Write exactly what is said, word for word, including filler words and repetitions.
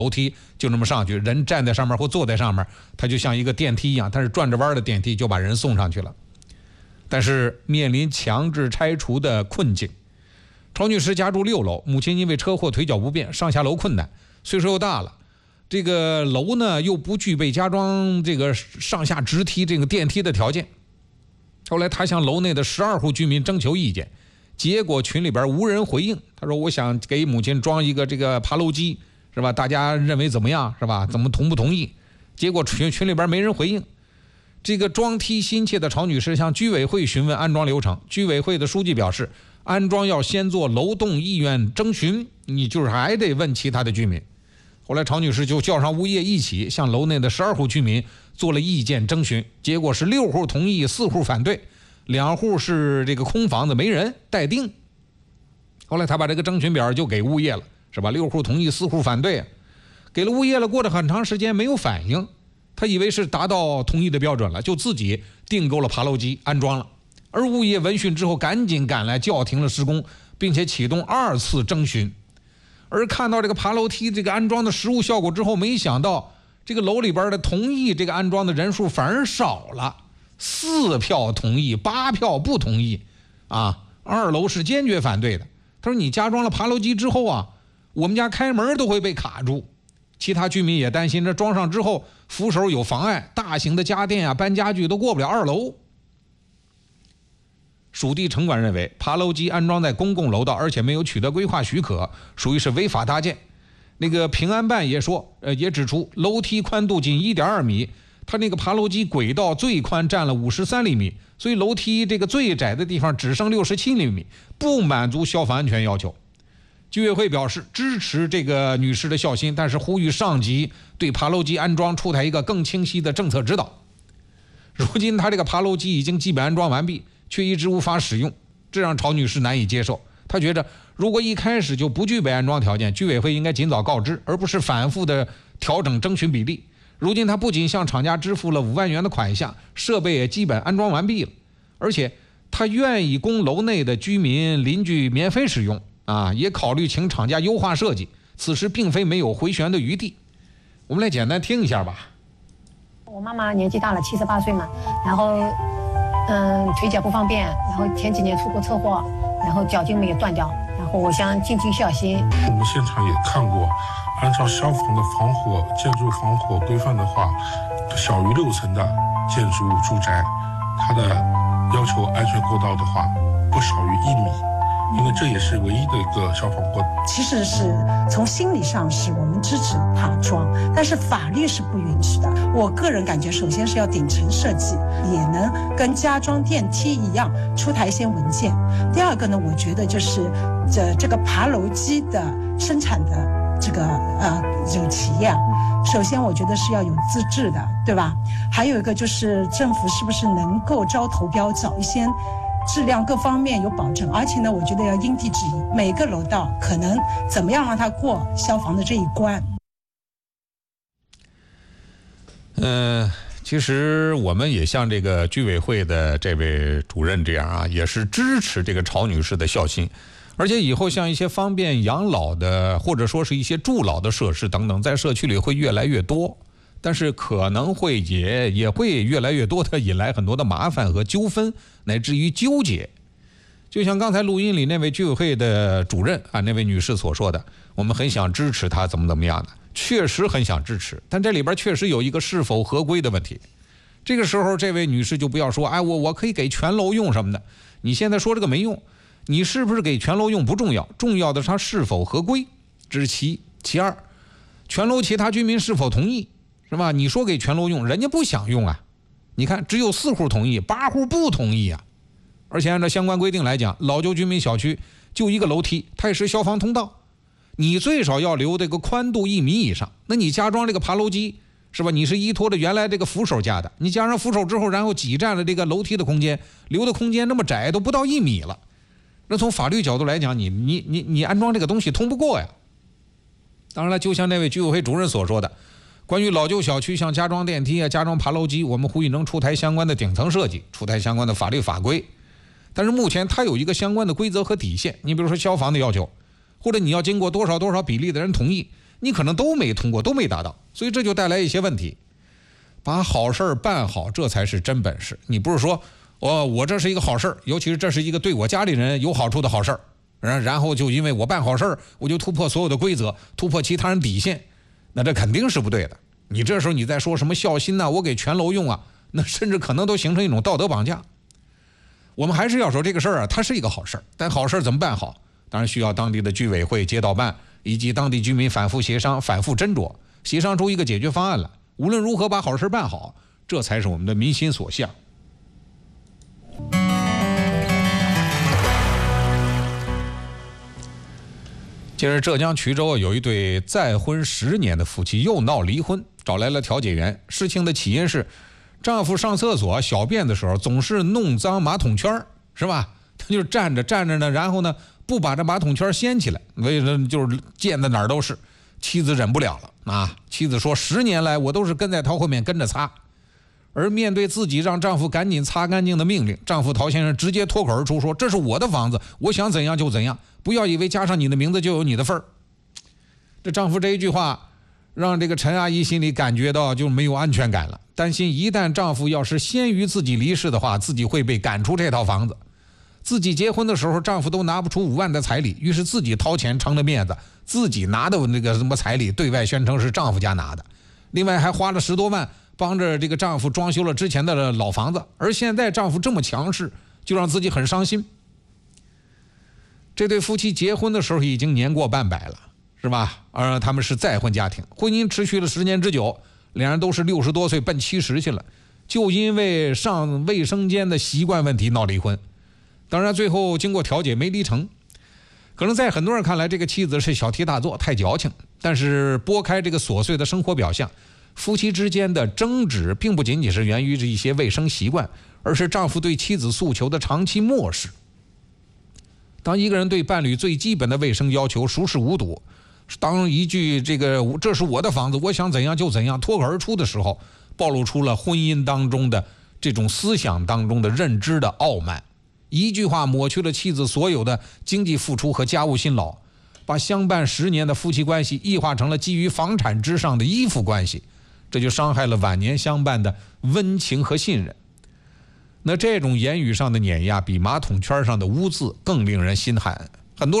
楼梯就那么上去，人站在上面或坐在上面，它就像一个电梯一样，它是转着弯的电梯，就把人送上去了。但是面临强制拆除的困境，曹女士家住六楼，母亲因为车祸腿脚不便，上下楼困难，岁数又大了，这个楼呢又不具备加装这个上下直梯这个电梯的条件。后来她向楼内的十二户居民征求意见，结果群里边无人回应。她说：“我想给母亲装一个这个爬楼机，是吧？大家认为怎么样？是吧？怎么同不同意？”结果群群里边没人回应。这个装梯心切的曹女士向居委会询问安装流程，居委会的书记表示，安装要先做楼栋意愿征询，你就是还得问其他的居民。后来曹女士就叫上物业一起向楼内的十二户居民做了意见征询，结果是六户同意，四户反对，两户是这个空房子没人待定。后来他把这个征询表就给物业了，是吧？六户同意，四户反对，给了物业了，过了很长时间没有反应，他以为是达到同意的标准了，就自己订购了爬楼机安装了。而物业闻讯之后赶紧赶来叫停了施工，并且启动二次征询。而看到这个爬楼梯这个安装的实物效果之后，没想到这个楼里边的同意这个安装的人数反而少了，四票同意，八票不同意啊！二楼是坚决反对的。他说：“你加装了爬楼机之后啊，我们家开门都会被卡住。”其他居民也担心，这装上之后扶手有妨碍，大型的家电啊、搬家具都过不了二楼。属地城管认为，爬楼机安装在公共楼道，而且没有取得规划许可，属于是违法搭建。那个平安办也说，呃，也指出楼梯宽度仅 一点二米，它那个爬楼机轨道最宽占了五十三厘米，所以楼梯这个最窄的地方只剩六十七厘米，不满足消防安全要求。居委会表示支持这个女士的孝心，但是呼吁上级对爬楼机安装出台一个更清晰的政策指导。如今她这个爬楼机已经基本安装完毕，却一直无法使用，这让曹女士难以接受。她觉得如果一开始就不具备安装条件，居委会应该尽早告知，而不是反复的调整征询比例。如今她不仅向厂家支付了五万元的款项，设备也基本安装完毕了，而且她愿意供楼内的居民邻居免费使用啊，也考虑请厂家优化设计，此时并非没有回旋的余地。我们来简单听一下吧。 我妈妈年纪大了，七十八岁嘛，然后嗯腿脚不方便，然后前几年出过车祸，然后脚筋没有断掉，然后我想尽尽孝心。 我们现场也看过，按照消防的防火建筑防火规范的话，小于六层的建筑物住宅，它的要求安全过道的话不少于一米。因为这也是唯一的一个消防过道。 其实是从心理上是我们支持爬装，但是法律是不允许的。我个人感觉，首先是要顶层设计，也能跟加装电梯一样出台一些文件。第二个呢，我觉得就是这这个爬楼机的生产的这个呃有企业啊，首先我觉得是要有资质的，对吧？还有一个就是政府是不是能够招投标，找一些质量各方面有保证，而且呢，我觉得要因地制宜，每个楼道可能怎么样让它过消防的这一关。 嗯、呃，其实我们也像这个居委会的这位主任这样啊，也是支持这个曹女士的孝心，而且以后像一些方便养老的，或者说是一些助老的设施等等，在社区里会越来越多。但是可能会也也会越来越多的引来很多的麻烦和纠纷，乃至于纠结。就像刚才录音里那位居委会的主任啊，那位女士所说的，我们很想支持她怎么怎么样的，确实很想支持，但这里边确实有一个是否合规的问题。这个时候这位女士就不要说，哎，我我可以给全楼用什么的，你现在说这个没用，你是不是给全楼用不重要，重要的是它是否合规，这是其一。其二，全楼其他居民是否同意，是吧？你说给全楼用，人家不想用啊。你看，只有四户同意，八户不同意啊。而且按照相关规定来讲，老旧居民小区就一个楼梯，它也是消防通道，你最少要留这个宽度一米以上。那你加装这个爬楼机，是吧？你是依托着原来这个扶手加的，你加上扶手之后，然后挤占了这个楼梯的空间，留的空间那么窄，都不到一米了。那从法律角度来讲，你你你你安装这个东西通不过呀。当然了，就像那位居委会主任所说的，关于老旧小区像加装电梯啊、加装爬楼机，我们呼吁能出台相关的顶层设计，出台相关的法律法规。但是目前它有一个相关的规则和底线，你比如说消防的要求，或者你要经过多少多少比例的人同意， 你可能都没通过，都没达到，所以这就带来一些问题。把好事儿办好，这才是真本事。你不是说哦，我这是一个好事儿，尤其是这是一个对我家里人有好处的好事儿，然然后就因为我办好事儿，我就突破所有的规则，突破其他人底线，那这肯定是不对的。你这时候你再说什么孝心呐、啊，我给全楼用啊，那甚至可能都形成一种道德绑架。我们还是要说这个事儿啊，它是一个好事儿，但好事儿怎么办好？当然需要当地的居委会、街道办以及当地居民反复协商、反复斟酌，协商出一个解决方案来。无论如何把好事办好，这才是我们的民心所向。近日，浙江衢州有一对再婚十年的夫妻又闹离婚，找来了调解员。事情的起因是，丈夫上厕所小便的时候总是弄脏马桶圈，是吧？他就站着站着呢，然后呢不把这马桶圈掀起来，为了就是溅在哪儿都是。妻子忍不了了啊！妻子说：“十年来我都是跟在他后面跟着擦。”而面对自己让丈夫赶紧擦干净的命令，丈夫陶先生直接脱口而出说：“这是我的房子，我想怎样就怎样，不要以为加上你的名字就有你的份儿。”这丈夫这一句话，让这个陈阿姨心里感觉到就没有安全感了，担心一旦丈夫要是先于自己离世的话，自己会被赶出这套房子。自己结婚的时候，丈夫都拿不出五万的彩礼，于是自己掏钱撑着面子，自己拿的那个什么彩礼对外宣称是丈夫家拿的，另外还花了十多万帮着这个丈夫装修了之前的老房子，而现在丈夫这么强势，就让自己很伤心。这对夫妻结婚的时候已经年过半百了，是吧？而他们是再婚家庭，婚姻持续了十年之久，两人都是六十多岁奔七十去了，就因为上卫生间的习惯问题闹离婚。当然最后经过调解没离成，可能在很多人看来这个妻子是小题大做，太矫情，但是拨开这个琐碎的生活表象，夫妻之间的争执并不仅仅是源于这一些卫生习惯，而是丈夫对妻子诉求的长期漠视。当一个人对伴侣最基本的卫生要求熟视无睹，当一句这个这是我的房子，我想怎样就怎样脱口而出的时候，暴露出了婚姻当中的这种思想当中的认知的傲慢。一句话抹去了妻子所有的经济付出和家务辛劳，把相伴十年的夫妻关系异化成了基于房产之上的依附关系，这就伤害了晚年相伴的温情和信任。那这种言语上的碾压，比马桶圈上的污渍更令人心寒。